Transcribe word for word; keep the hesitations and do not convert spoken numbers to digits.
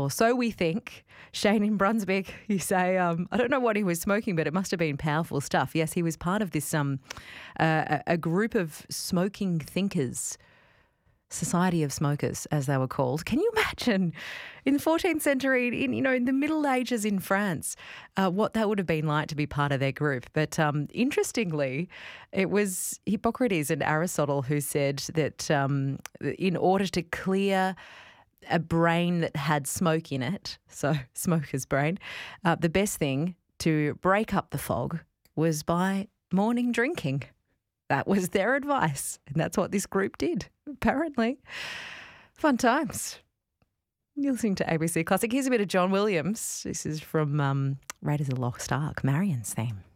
or so we think. Shane in Brunswick, you say, um, I don't know what he was smoking, but it must have been powerful stuff. Yes, he was part of this um, uh, a a group of smoking thinkers, Society of Smokers, as they were called. Can you imagine in the fourteenth century, in you know, in the Middle Ages in France, uh, what that would have been like to be part of their group? But um, interestingly, it was Hippocrates and Aristotle who said that um, in order to clear a brain that had smoke in it, so smoker's brain, uh, the best thing to break up the fog was by morning drinking. That was their advice, and that's what this group did, apparently. Fun times. You're listening to A B C Classic. Here's a bit of John Williams. This is from um, Raiders of the Lost Ark, Marion's theme.